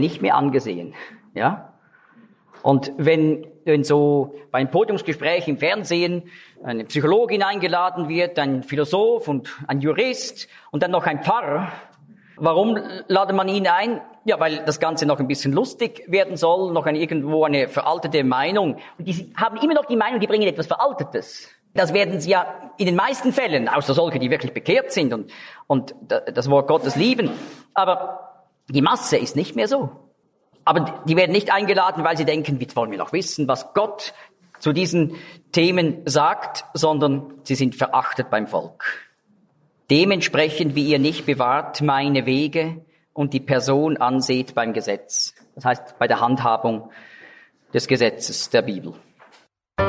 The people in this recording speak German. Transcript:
nicht mehr angesehen. Ja? Und wenn so bei einem Podiumsgespräch im Fernsehen eine Psychologin eingeladen wird, ein Philosoph und ein Jurist und dann noch ein Pfarrer, warum ladet man ihn ein? Ja, weil das Ganze noch ein bisschen lustig werden soll, noch irgendwo eine veraltete Meinung. Und die haben immer noch die Meinung, die bringen etwas Veraltetes. Das werden sie ja in den meisten Fällen, außer solche, die wirklich bekehrt sind und das Wort Gottes lieben. Aber die Masse ist nicht mehr so. Aber die werden nicht eingeladen, weil sie denken, jetzt wollen wir noch wissen, was Gott zu diesen Themen sagt, sondern sie sind verachtet beim Volk. Dementsprechend, wie ihr nicht bewahrt meine Wege und die Person anseht beim Gesetz. Das heißt, bei der Handhabung des Gesetzes der Bibel.